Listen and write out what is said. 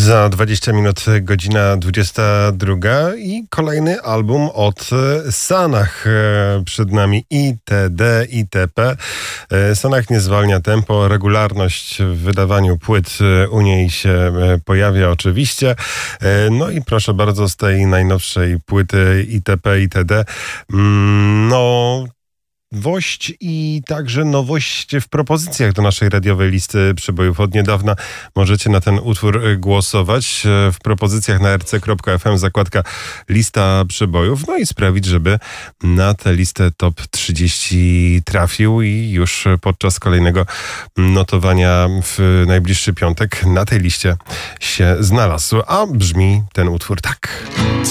Za 20 minut godzina 22 i kolejny album od Sanach przed nami, itd. itp. Sanach nie zwalnia tempo, regularność w wydawaniu płyt u niej się pojawia oczywiście. No i proszę bardzo, z tej najnowszej płyty itp. itd. Nowość i także nowość w propozycjach do naszej radiowej listy przebojów. Od niedawna możecie na ten utwór głosować w propozycjach na rc.fm, zakładka lista przebojów, no i sprawić, żeby na tę listę top 30 trafił i już podczas kolejnego notowania w najbliższy piątek na tej liście się znalazł. A brzmi ten utwór tak.